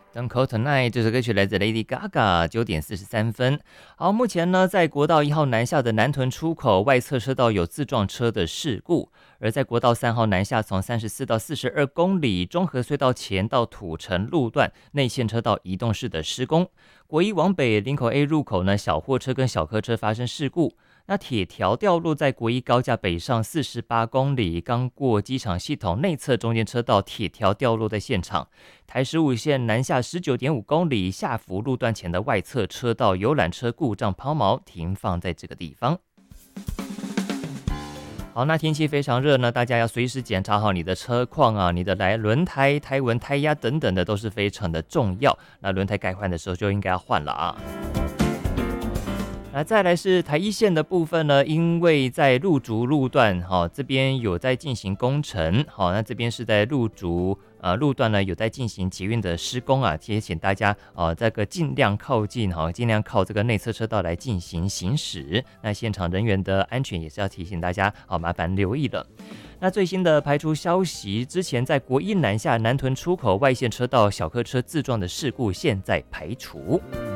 Don't Call Tonight 这首歌曲来自 Lady Gaga， 9:43。好，目前呢，在国道1号南下的南屯出口外侧车道有自撞车的事故，而在国道3号南下从34到42公里中和隧道前到土城路段内线车道移动式的施工。国一往北林口 A 入口呢，小货车跟小客车发生事故。那铁条掉落在国一高架北上48公里，刚过机场系统内侧中间车道，铁条掉落在现场。台15线南下19.5公里下福路段前的外侧车道，游览车故障抛锚停放在这个地方。好，那天气非常热呢，大家要随时检查好你的车况啊，你的轮胎、胎纹、胎压等等的都是非常的重要。那轮胎该换的时候就应该要换了啊。那再来是台一线的部分呢，因为在鹿竹路段，这边有在进行工程，那这边是在鹿竹路段呢有在进行捷运的施工啊，提醒大家这个尽量靠近尽量靠这个内侧车道来进行行驶。那现场人员的安全也是要提醒大家麻烦留意了。那最新的排除消息，之前在国一南下南屯出口外线车道小客车自撞的事故现在排除。